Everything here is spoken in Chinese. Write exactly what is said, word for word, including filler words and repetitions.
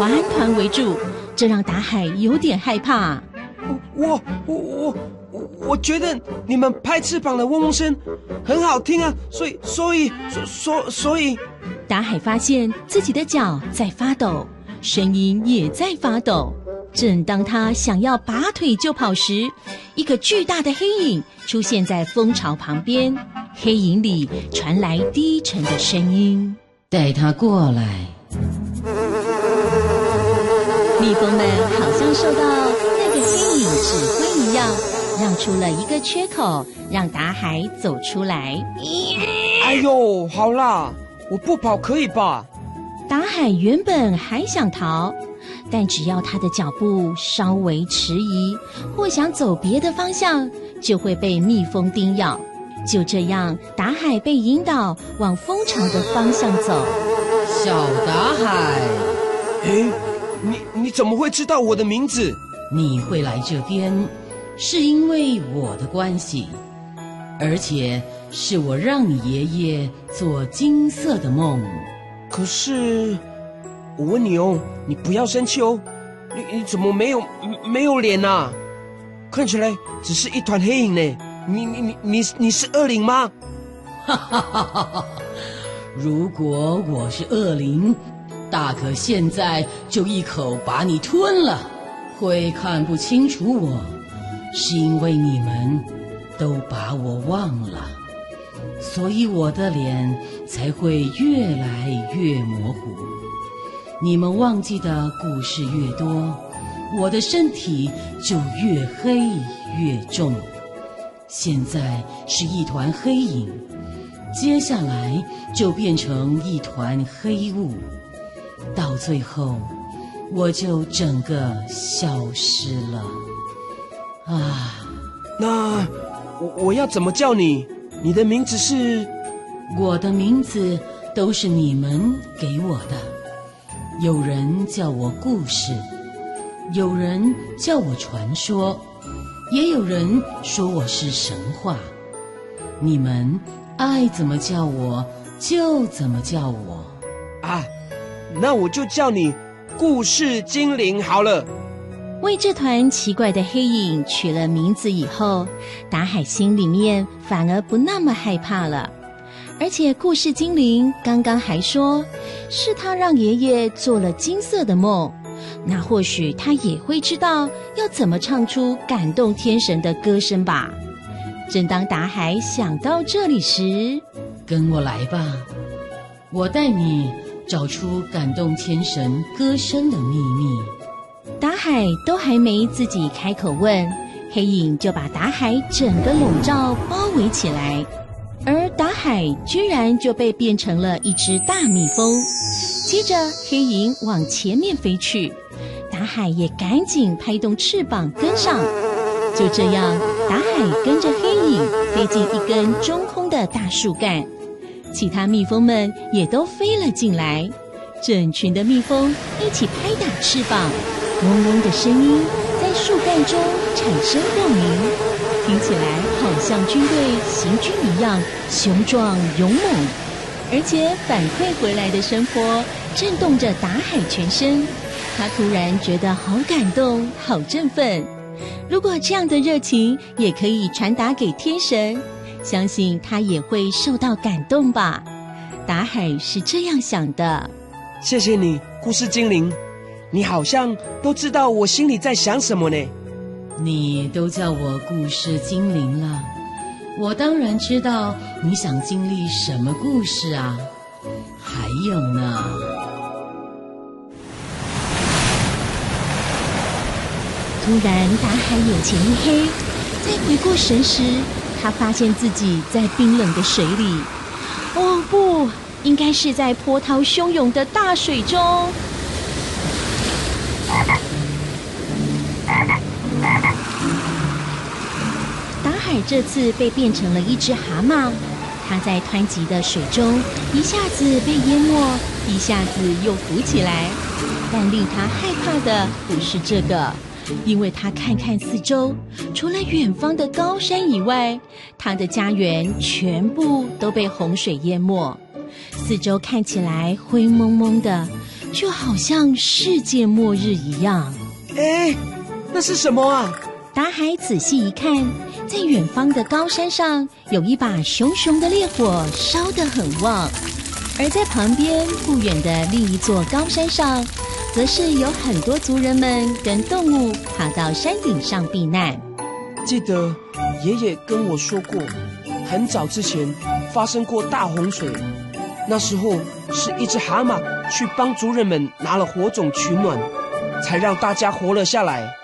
团团围住，这让达海有点害怕。 我我我我我觉得你们拍翅膀的嗡嗡声很好听啊，所以所以所所所以， 达海发现自己的脚在发抖，声音也在发抖。正当他想要拔腿就跑时，一个巨大的黑影出现在蜂巢旁边，黑影里传来低沉的声音： 带他过来。 蜜蜂们好像受到那个黑影指挥一样，让出了一个缺口，让达海走出来。 哎呦，好啦，我不跑可以吧？ 达海原本还想逃，但只要他的脚步稍微迟疑，或想走别的方向，就会被蜜蜂叮咬。就这样，达海被引导往蜂巢的方向走。 小达海， 诶，你你怎么会知道我的名字？ 你会来这边，是因为我的关系，而且是我让你爷爷做金色的梦。 可是，我问你哦，你不要生气哦，你你怎么没有没有脸啊？看起来只是一团黑影呢。你你你你你是恶灵吗？ 哈哈哈哈哈！如果我是恶灵，大可现在就一口把你吞了。会看不清楚我，是因为你们都把我忘了，所以我的脸才会越来越模糊。你们忘记的故事越多，我的身体就越黑越重。现在是一团黑影，接下来就变成一团黑雾，到最后我就整个消失了。啊， 那我我要怎么叫你？你的名字是？ 我的名字都是你们给我的，有人叫我故事，有人叫我传说，也有人说我是神话。你们爱怎么叫我就怎么叫我啊，那我就叫你故事精灵好了。 为这团奇怪的黑影取了名字以后，达海心里面反而不那么害怕了。而且故事精灵刚刚还说是他让爷爷做了金色的梦，那或许他也会知道要怎么唱出感动天神的歌声吧。正当达海想到这里时， 跟我来吧，我带你找出感动天神歌声的秘密。 达海都还没自己开口问，黑影就把达海整个笼罩包围起来，而达海居然就被变成了一只大蜜蜂。接着黑影往前面飞去，达海也赶紧拍动翅膀跟上。就这样，达海跟着黑影飞进一根中空的大树干，其他蜜蜂们也都飞了进来，整群的蜜蜂一起拍打翅膀，嗡嗡的声音在树干中产生共鸣，听起来好像军队行军一样雄壮勇猛。而且反馈回来的声波震动着达海全身，他突然觉得好感动，好振奋。如果这样的热情也可以传达给天神，相信他也会受到感动吧。达海是这样想的。 谢谢你，故事精灵，你好像都知道我心里在想什么呢。 你都叫我故事精灵了，我当然知道你想经历什么故事啊。还有呢， 突然达海眼前一黑，再回过神时，他发现自己在冰冷的水里。哦不，应该是在波涛汹涌的大水中。达海这次被变成了一只蛤蟆，他在湍急的水中一下子被淹没，一下子又浮起来。但令他害怕的不是这个，因为他看看四周，除了远方的高山以外，他的家园全部都被洪水淹没，四周看起来灰蒙蒙的， 就好像世界末日一样。 哎，那是什么啊？ 达海仔细一看，在远方的高山上有一把熊熊的烈火烧得很旺，而在旁边不远的另一座高山上，则是有很多族人们跟动物爬到山顶上避难。 记得爷爷跟我说过，很早之前发生过大洪水，那时候是一只蛤蟆去帮族人们拿了火种取暖，才让大家活了下来。